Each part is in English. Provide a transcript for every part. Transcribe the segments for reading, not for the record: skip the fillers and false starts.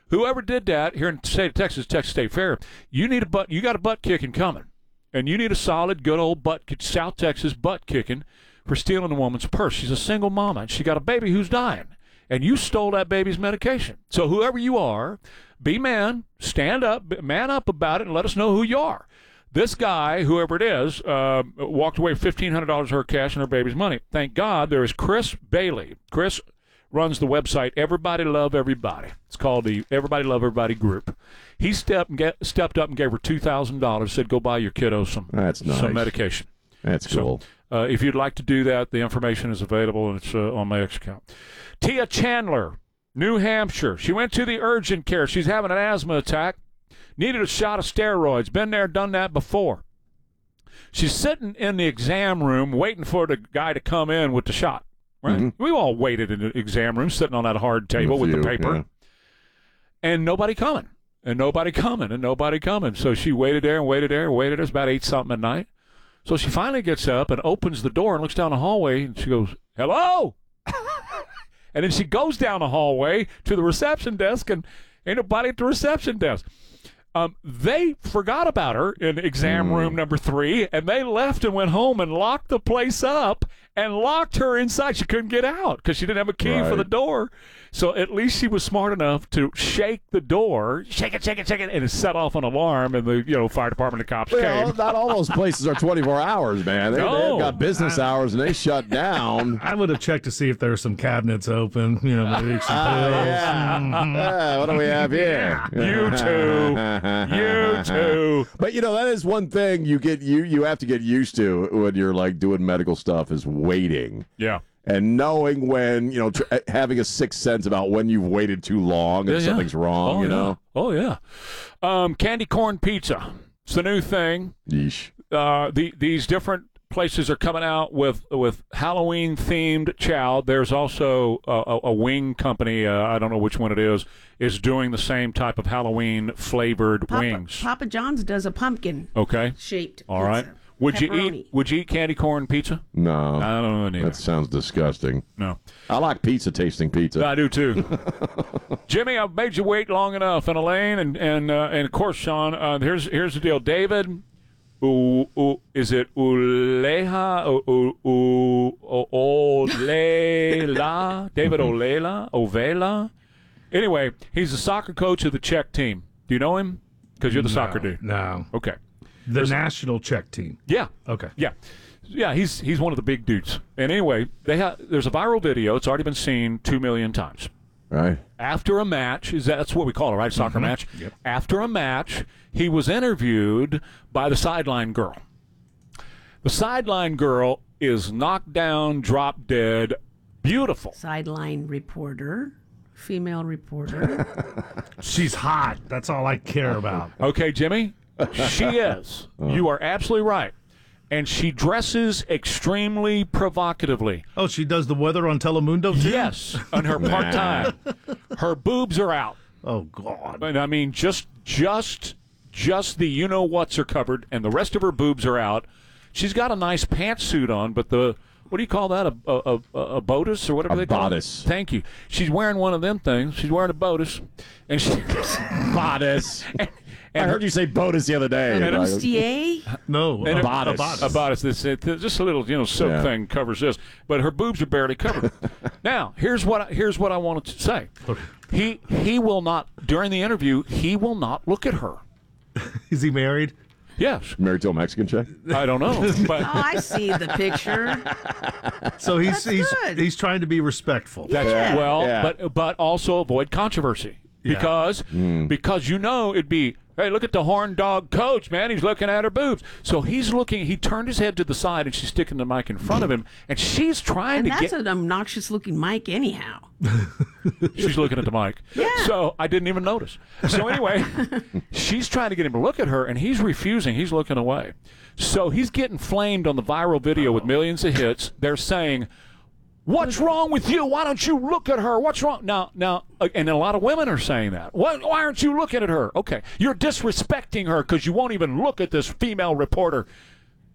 whoever did that here in the state of Texas, Texas State Fair, you got a butt kicking coming. And you need a solid, good old South Texas butt kicking for stealing a woman's purse. She's a single mama, and she got a baby who's dying. And you stole that baby's medication. So whoever you are, be man, stand up, man up about it, and let us know who you are. This guy, whoever it is, walked away with $1,500 of her cash and her baby's money. Thank God there is Chris Bailey. Chris runs the website Everybody Love Everybody. It's called the Everybody Love Everybody group. He stepped up and gave her $2,000, said go buy your kiddo some medication. That's cool. So, if you'd like to do that, the information is available, and it's on my X account. Tia Chandler, New Hampshire. She went to the urgent care. She's having an asthma attack. Needed a shot of steroids. Been there, done that before. She's sitting in the exam room waiting for the guy to come in with the shot. Right? Mm-hmm. We all waited in the exam room, sitting on that hard table with the paper. Yeah. And nobody coming. So she waited there. It was about 8-something at night. So she finally gets up and opens the door and looks down the hallway, and she goes, hello? And then she goes down the hallway to the reception desk, and ain't nobody at the reception desk. They forgot about her in exam room number 3, and they left and went home and locked the place up and locked her inside. She couldn't get out because she didn't have a key for the door. So at least she was smart enough to shake the door, shake it, and it set off an alarm, and the fire department and cops came. Not all those places are 24 hours, man. They've got business hours, and they shut down. I would have checked to see if there were some cabinets open, maybe some pills. What do we have here? You too. But, that is one thing you have to get used to when you're, doing medical stuff is waiting. Yeah. And knowing when, having a sixth sense about when you've waited too long and something's wrong, Oh, yeah. Candy corn pizza. It's the new thing. Yeesh. These different places are coming out with Halloween-themed chow. There's also a wing company, I don't know which one it is doing the same type of Halloween-flavored wings. Papa John's does a pumpkin-shaped pizza. All right. Would you eat candy corn pizza? No. I don't know neither. That sounds disgusting. No. I like tasting pizza. I do too. Jimmy, I've made you wait long enough. And Elaine and of course Sean, here's the deal. David, is it Uleha? Olela? David Ovela? Anyway, he's the soccer coach of the Czech team. Do you know him? Because you're the soccer dude. No. Okay. The national Czech team. Yeah. Okay. Yeah. Yeah, he's one of the big dudes. And anyway, there's a viral video. It's already been seen 2 million times. Right. After a match, that's what we call it, right? Soccer match. Yep. After a match, he was interviewed by the sideline girl. The sideline girl is knocked down, drop dead, beautiful. Sideline reporter. Female reporter. She's hot. That's all I care about. Okay, Jimmy? She is. You are absolutely right. And she dresses extremely provocatively. Oh, she does the weather on Telemundo, too? Yes, on her part-time. Her boobs are out. Oh, God. And I mean, just the you-know-whats are covered, and the rest of her boobs are out. She's got a nice pantsuit on, but what do you call that, a bodice or whatever they call it? Bodice. Thank you. She's wearing one of them things. She's wearing a bodice. And she bodice. I heard you say bodice the other day. Bustier? No, a bodice. A bodice. Just a little, silk thing covers this, but her boobs are barely covered. Now, here's what I wanted to say. Okay. He will not, during the interview, he will not look at her. Is he married? Yes. Married to a Mexican chick? I don't know. But I see the picture. So he's trying to be respectful. But also avoid controversy. Because it'd be, hey, look at the horn dog coach, man. He's looking at her boobs. So he turned his head to the side, and she's sticking the mic in front of him, and she's trying to get... And that's an obnoxious-looking mic anyhow. She's looking at the mic. Yeah. So I didn't even notice. So anyway, she's trying to get him to look at her, and he's refusing. He's looking away. So he's getting flamed on the viral video with millions of hits. They're saying... What's wrong with you? Why don't you look at her? What's wrong? Now, and a lot of women are saying that. Why aren't you looking at her? Okay, you're disrespecting her because you won't even look at this female reporter.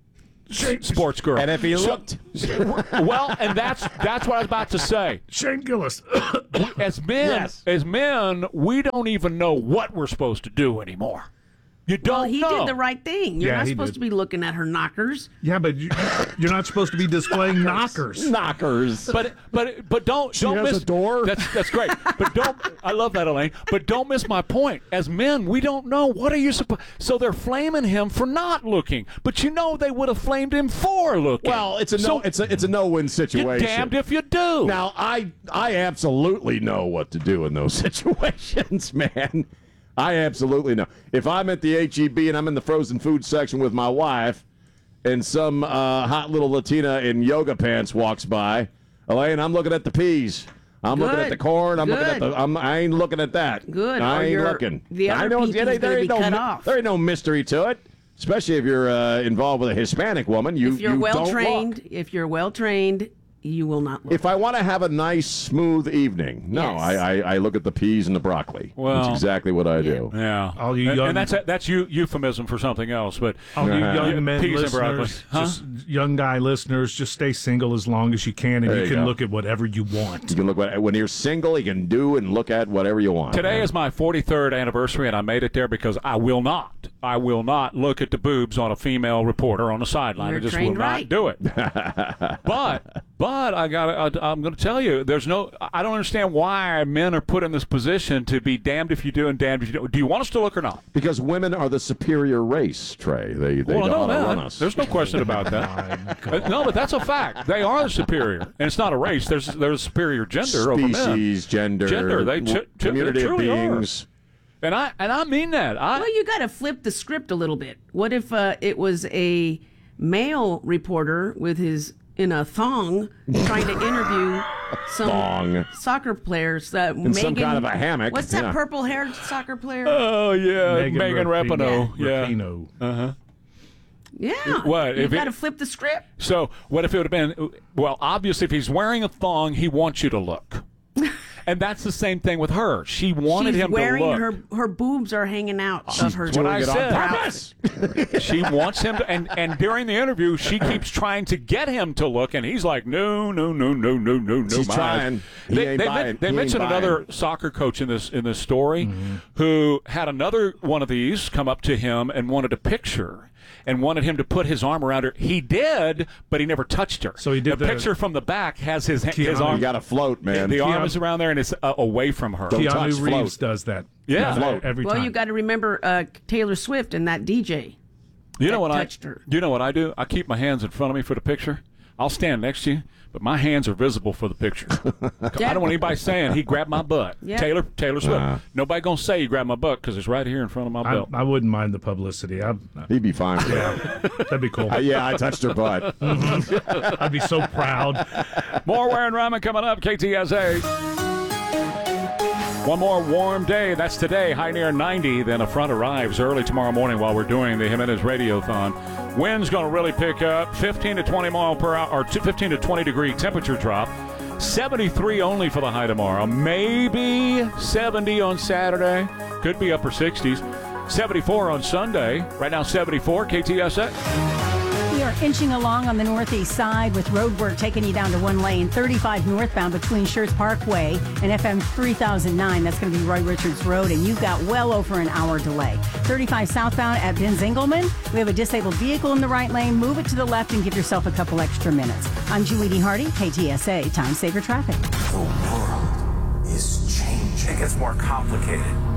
sports girl. And if he looked, well, and that's what I was about to say. Shane Gillis. As men, we don't even know what we're supposed to do anymore. You don't Well, he know. did the right thing. You're Yeah, not he supposed did. to be looking at her knockers. Yeah, but you're not supposed to be displaying knockers. knockers. But don't She don't has miss a door? That's great. But don't I love that, Elaine. But don't miss my point. As men, we don't know what are you supposed. So they're flaming him for not looking, but you know they would have flamed him for looking. Well, it's a So no. It's a no-win situation. you're damned if you do. Now, I absolutely know what to do in those situations, man. I absolutely know. If I'm at the HEB and I'm in the frozen food section with my wife, and some hot little Latina in yoga pants walks by, Elaine, I'm looking at the peas. I'm looking at the corn. I'm looking at the. I ain't looking at that. Good. I Or ain't your- looking. the other I know peach is gonna be cut off. There ain't no mystery to it. Especially if you're involved with a Hispanic woman, If you're you well don't trained, look. you will not look. If I want to have a nice, smooth evening, no, Yes. I look at the peas and the broccoli. Well, that's exactly what I do. Yeah. All you and, young- and that's euphemism for something else. But All you Yeah, young men peas and broccoli. listeners, Huh? just young guy listeners, just stay single as long as you can, and There you you can go. look at whatever you want. You can look when you're single. You can do and look at whatever you want. today man. is my 43rd anniversary, and I made it there because I will not look at the boobs on a female reporter on the sideline. You're I just will trained not right. do it. But I'm going to tell you, I don't understand why men are put in this position to be damned if you do and damned if you don't. Do you want us to look or not? Because women are the superior race, Trey. They Well, know how no, to run man. us. There's no question about that. No, but that's a fact. They are the superior, and it's not a race. There's a superior gender over men. Species, gender, They community of truly are. beings. And I mean that. Well, you got to flip the script a little bit. What if it was a male reporter with his in a thong trying to interview some Thong. soccer players? In some kind of a hammock, What's that yeah. purple-haired soccer player? Oh yeah, Megan Rapinoe. Yeah. Rapinoe. yeah. what, You if it- got to flip the script. So what if it would have been? Well, obviously, if he's wearing a thong, he wants you to look. And that's the same thing with her. She wanted She's him wearing to look. her boobs are hanging out of her. what I Doing it on said. purpose. She wants him to, and during the interview, she keeps trying to get him to look, and he's like, no. She's my trying. eyes." He They, ain't they, buying. men- they He ain't mentioned buying. another soccer coach in this story who had another one of these come up to him and wanted a picture. And wanted him to put his arm around her. He did, but he never touched her. So he did the the- picture from the back has his Keanu. arm. You got to float, man. The arm Keanu- is around there, and it's away from her. Don't touch, Keanu float. Reeves does that. Yeah. Float. Every Well, time. you got to remember Taylor Swift and that DJ. You know that what touched her. You know what I do? I keep my hands in front of me for the picture. I'll stand next to you, but my hands are visible for the picture. I don't want anybody saying he grabbed my butt. Yeah. Taylor Swift. Nobody gonna say he grabbed my butt because it's right here in front of my belt. I wouldn't mind the publicity. He'd be fine. Yeah, That'd be cool. yeah. I touched her butt. I'd be so proud. More Warren Ryman coming up. KTSA. One more warm day. That's today. High near 90. Then a front arrives early tomorrow morning while we're doing the Jimenez Radiothon. Wind's going to really pick up. 15 to 20 mile per hour, or 15 to 20 degree temperature drop. 73 only for the high tomorrow. Maybe 70 on Saturday. Could be upper 60s. 74 on Sunday. Right now 74. KTSA. We are inching along on the northeast side with road work taking you down to one lane, 35 northbound between Schertz Parkway and FM 3009. That's going to be Roy Richards Road, and you've got well over an hour delay. 35 southbound at Benz Engelman. We have a disabled vehicle in the right lane. Move it to the left and give yourself a couple extra minutes. I'm Julie D. Hardy, KTSA, Time Saver Traffic. The world is changing. It gets more complicated.